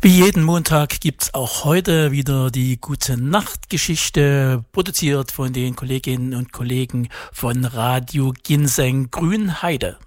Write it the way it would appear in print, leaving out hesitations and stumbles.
Wie jeden Montag gibt's auch heute wieder die gute Nachtgeschichte, produziert von den Kolleginnen und Kollegen von Radio Ginseng Grünheide.